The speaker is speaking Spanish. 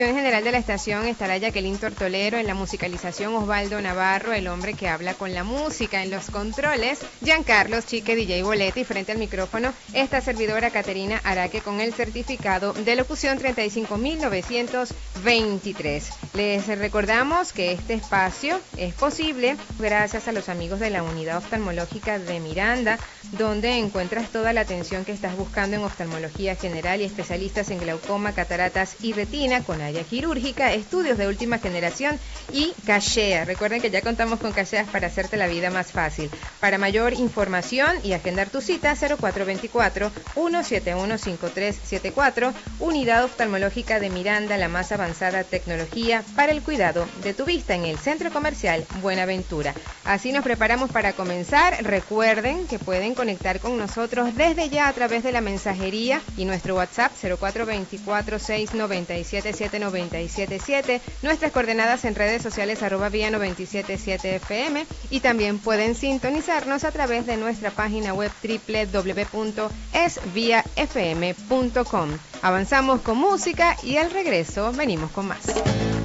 General de la estación estará Jacqueline Tortolero, en la musicalización Osvaldo Navarro, el hombre que habla con la música, en los controles Giancarlos Chique DJ Boletti, frente al micrófono esta servidora Caterina Araque con el certificado de locución 35923. Les recordamos que este espacio es posible gracias a los amigos de la Unidad Oftalmológica de Miranda, donde encuentras toda la atención que estás buscando en oftalmología general y especialistas en glaucoma, cataratas y retina con área quirúrgica, estudios de última generación y cachea. Recuerden que ya contamos con cacheas para hacerte la vida más fácil. Para mayor información y agendar tu cita, 0424-171-5374, Unidad Oftalmológica de Miranda, la más avanzada tecnología para el cuidado de tu vista en el Centro Comercial Buenaventura. Así nos preparamos para comenzar. Recuerden que pueden conectar con nosotros desde ya a través de la mensajería y nuestro WhatsApp 0424-697-7977, nuestras coordenadas en redes sociales @vía977fm, y también pueden sintonizarnos a través de nuestra página web www.esviafm.com. Avanzamos con música y al regreso venimos con más.